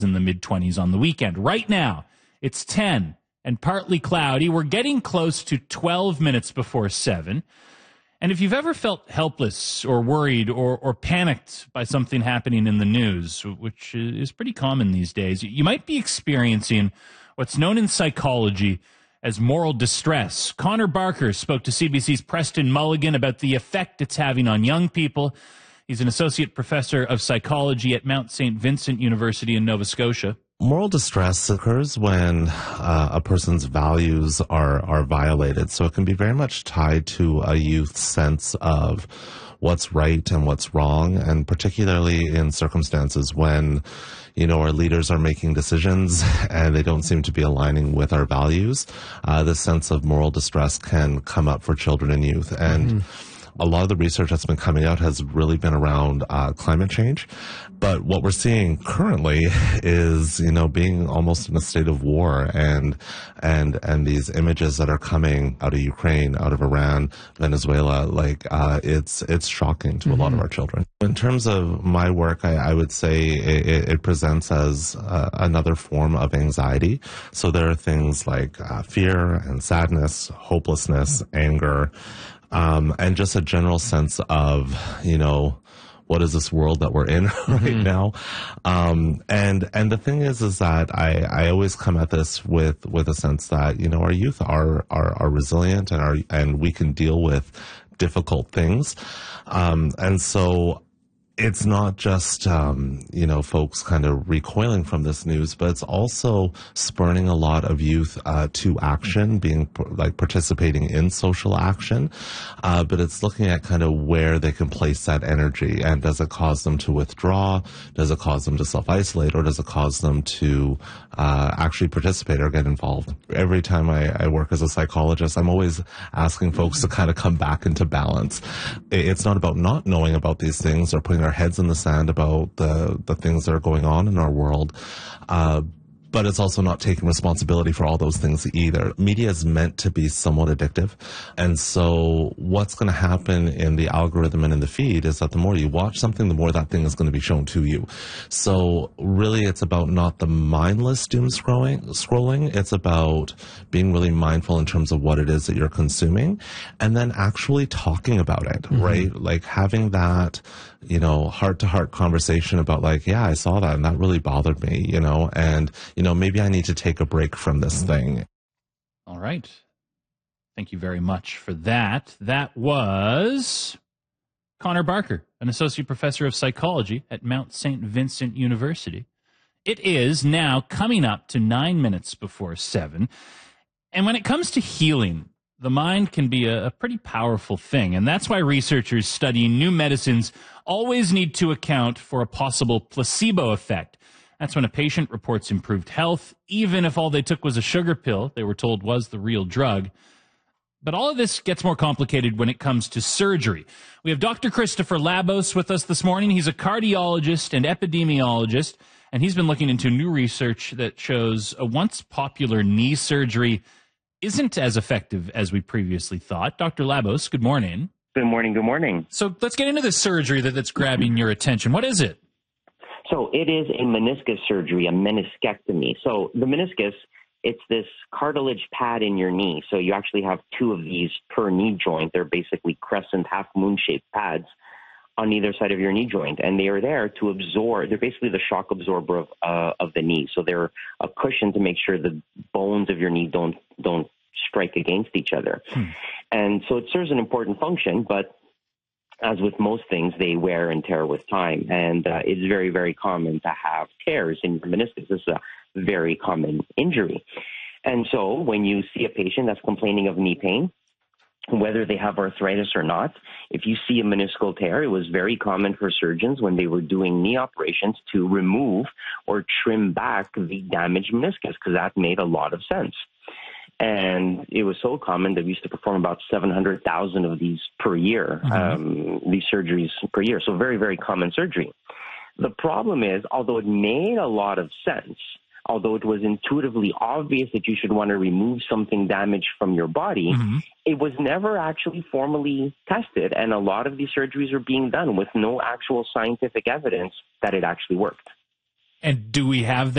in the mid-20s on the weekend. Right now, it's 10 and partly cloudy. We're getting close to 12 minutes before 7. And if you've ever felt helpless or worried or panicked by something happening in the news, which is pretty common these days, you might be experiencing what's known in psychology as moral distress. Connor Barker spoke to CBC's Preston Mulligan about the effect it's having on young people. He's an associate professor of psychology at Mount St. Vincent University in Nova Scotia. Moral distress occurs when a person's values are violated. So it can be very much tied to a youth's sense of what's right and what's wrong, and particularly in circumstances when, our leaders are making decisions and they don't seem to be aligning with our values. This sense of moral distress can come up for children and youth. And a lot of the research that's been coming out has really been around climate change. But what we're seeing currently is, being almost in a state of war, and these images that are coming out of Ukraine, out of Iran, Venezuela, it's shocking to a lot of our children. In terms of my work, I would say it presents as another form of anxiety. So there are things like fear and sadness, hopelessness, anger, and just a general sense of, what is this world that we're in right now? And the thing is that I always come at this with a sense that, our youth are resilient and we can deal with difficult things. And so it's not just, folks kind of recoiling from this news, but it's also spurning a lot of youth to action, being participating in social action. But it's looking at kind of where they can place that energy, and does it cause them to withdraw? Does it cause them to self-isolate, or does it cause them to actually participate or get involved? Every time I work as a psychologist, I'm always asking folks to kind of come back into balance. It's not about not knowing about these things or putting our heads in the sand about the things that are going on in our world. But it's also not taking responsibility for all those things either. Media is meant to be somewhat addictive. And so what's going to happen in the algorithm and in the feed is that the more you watch something, the more that thing is going to be shown to you. So really it's about not the mindless doom scrolling. It's about being really mindful in terms of what it is that you're consuming, and then actually talking about it, right? Like having that, heart-to-heart conversation about yeah, I saw that and that really bothered me, and, maybe I need to take a break from this thing. All right. Thank you very much for that. That was Connor Barker, an associate professor of psychology at Mount St. Vincent University. It is now coming up to 9 minutes before 7. And when it comes to healing, the mind can be a pretty powerful thing. And that's why researchers studying new medicines always need to account for a possible placebo effect. That's when a patient reports improved health, even if all they took was a sugar pill they were told was the real drug. But all of this gets more complicated when it comes to surgery. We have Dr. Christopher Labos with us this morning. He's a cardiologist and epidemiologist, and he's been looking into new research that shows a once popular knee surgery isn't as effective as we previously thought. Dr. Labos, good morning. Good morning, good morning. So let's get into the surgery that's grabbing your attention. What is it? So it is a meniscus surgery, a meniscectomy. So the meniscus, it's this cartilage pad in your knee. So you actually have two of these per knee joint. They're basically crescent, half-moon-shaped pads on either side of your knee joint. And they are there to absorb. They're basically the shock absorber of the knee. So they're a cushion to make sure the bones of your knee don't strike against each other. And so it serves an important function, but as with most things, they wear and tear with time. And it's very, very common to have tears in your meniscus. This is a very common injury. And so when you see a patient that's complaining of knee pain, whether they have arthritis or not, if you see a meniscal tear, it was very common for surgeons when they were doing knee operations to remove or trim back the damaged meniscus, because that made a lot of sense. And it was so common that we used to perform about 700,000 of these per year, these surgeries per year. So very, very common surgery. The problem is, although it made a lot of sense, although it was intuitively obvious that you should want to remove something damaged from your body, it was never actually formally tested. And a lot of these surgeries are being done with no actual scientific evidence that it actually worked. And do we have